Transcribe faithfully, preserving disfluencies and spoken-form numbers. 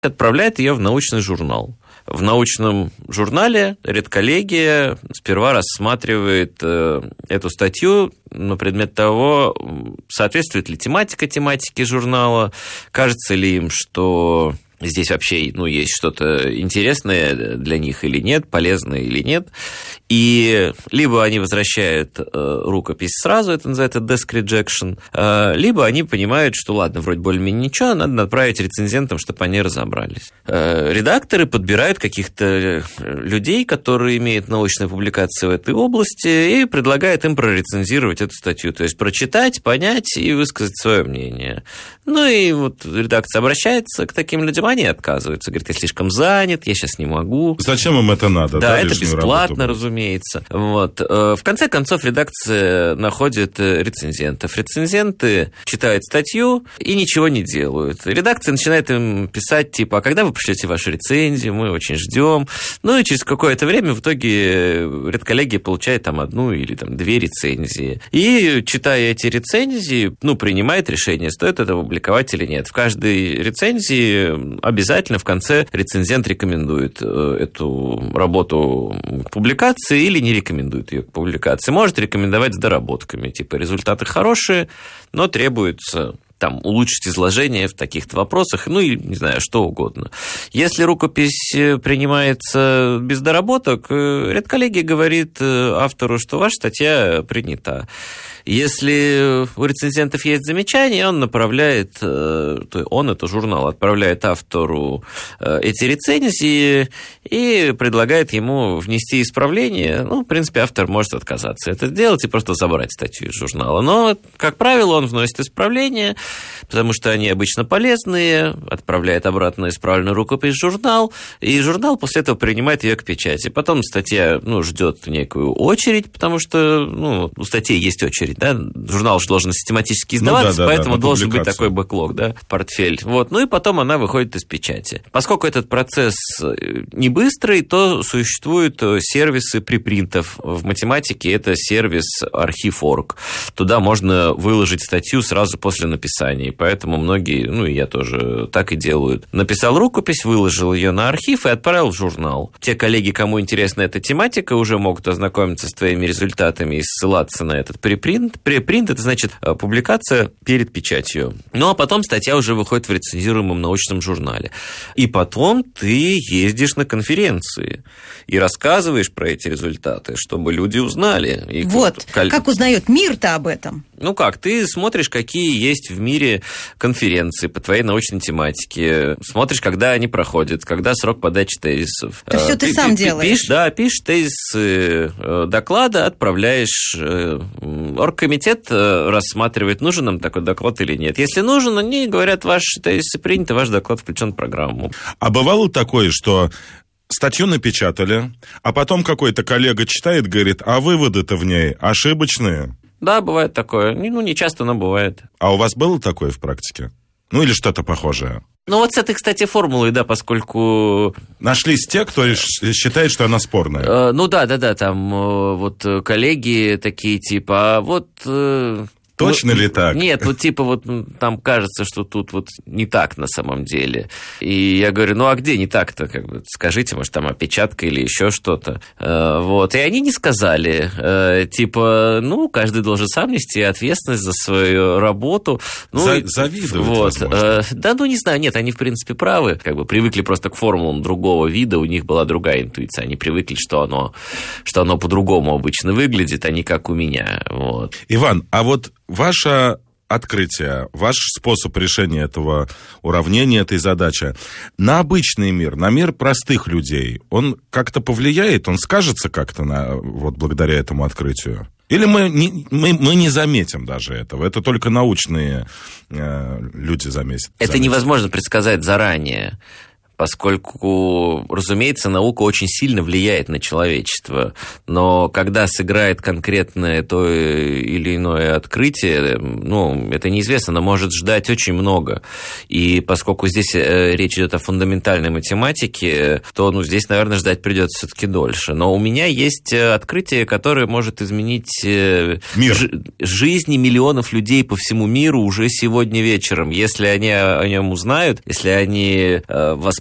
отправляет ее в научный журнал. В научном журнале редколлегия сперва рассматривает э, эту статью на предмет того, соответствует ли тематика тематике журнала, кажется ли им, что здесь вообще ну, есть что-то интересное для них или нет, полезное или нет. И либо они возвращают э, рукопись сразу, это называется desk rejection, э, либо они понимают, что ладно, вроде более-менее ничего, надо отправить рецензентам, чтобы они разобрались. Э, редакторы подбирают каких-то людей, которые имеют научные публикации в этой области, и предлагают им прорецензировать эту статью, то есть прочитать, понять и высказать свое мнение. Ну и вот редакция обращается к таким людям, они отказываются, говорят, я слишком занят, я сейчас не могу. Зачем им это надо? Да, да это бесплатно, разумеется. Вот. В конце концов, редакция находит рецензентов. Рецензенты читают статью и ничего не делают. Редакция начинает им писать, типа, а когда вы пришлете вашу рецензию, мы очень ждем. Ну и через какое-то время в итоге редколлегия получает там одну или там, две рецензии. И, читая эти рецензии, ну, принимает решение, стоит это публиковать или нет. В каждой рецензии обязательно в конце рецензент рекомендует эту работу к публикации или не рекомендует ее к публикации. Может рекомендовать с доработками, типа результаты хорошие, но требуется там, улучшить изложение в таких-то вопросах, ну и, не знаю, что угодно. Если рукопись принимается без доработок, редколлегия говорит автору, что ваша статья принята. Если у рецензентов есть замечания, он направляет, он, это журнал, отправляет автору эти рецензии и предлагает ему внести исправление. Ну, в принципе, автор может отказаться это сделать и просто забрать статью из журнала. Но, как правило, он вносит исправления, потому что они обычно полезные, отправляет обратно исправленную рукопись в журнал, и журнал после этого принимает ее к печати. Потом статья ну, ждет некую очередь, потому что ну, у статей есть очередь. Да? Журнал же должен систематически издаваться, ну, да, да, поэтому да, должен быть такой бэклог, да, портфель. Вот. Ну и потом она выходит из печати. Поскольку этот процесс не быстрый, то существуют сервисы препринтов. В математике это сервис архив точка орг. Туда можно выложить статью сразу после написания. Поэтому многие, ну и я тоже так и делают. Написал рукопись, выложил ее на архив и отправил в журнал. Те коллеги, кому интересна эта тематика, уже могут ознакомиться с твоими результатами и ссылаться на этот препринт. Препринт – это значит публикация перед печатью. Ну, а потом статья уже выходит в рецензируемом научном журнале. И потом ты ездишь на конференции и рассказываешь про эти результаты, чтобы люди узнали. И вот, кол... как узнает мир-то об этом? Ну как, ты смотришь, какие есть в мире конференции по твоей научной тематике, смотришь, когда они проходят, когда срок подачи тезисов. Это все ты, ты сам ты, делаешь? Пишешь, да, пишешь тезисы доклада, отправляешь. Оргкомитет рассматривает, нужен нам такой доклад или нет. Если нужен, они говорят, ваши тезисы приняты, ваш доклад включен в программу. А бывало такое, что статью напечатали, а потом какой-то коллега читает, говорит, а выводы-то в ней ошибочные? Да, бывает такое. Ну, не часто, но бывает. А у вас было такое в практике? Ну, или что-то похожее? Ну, вот с этой, кстати, формулой, да, поскольку... Нашлись те, кто считает, что она спорная. Э, ну, да-да-да, там вот коллеги такие, типа, а вот... Э... Точно ну, ли так? Нет, вот типа вот там кажется, что тут вот не так на самом деле. И я говорю, ну а где не так-то? Как бы, скажите, может, там опечатка или еще что-то. Вот. И они не сказали. Типа, ну, каждый должен сам нести ответственность за свою работу. Ну, за, завидуют, вот. возможно. Да, ну, не знаю, нет, они, в принципе, правы. Как бы привыкли просто к формулам другого вида, у них была другая интуиция. Они привыкли, что оно, что оно по-другому обычно выглядит, а не как у меня. Вот. Иван, а вот ваше открытие, ваш способ решения этого уравнения, этой задачи на обычный мир, на мир простых людей, он как-то повлияет, он скажется как-то на, вот, благодаря этому открытию? Или мы не, мы, мы не заметим даже этого? Это только научные э, люди заметят. Это невозможно предсказать заранее. поскольку, разумеется, наука очень сильно влияет на человечество. Но когда сыграет конкретное то или иное открытие, ну, это неизвестно, но может ждать очень много. И поскольку здесь речь идет о фундаментальной математике, то, ну, здесь, наверное, ждать придется все-таки дольше. Но у меня есть открытие, которое может изменить мир. Ж- жизни миллионов людей по всему миру уже сегодня вечером. Если они о нем узнают, если они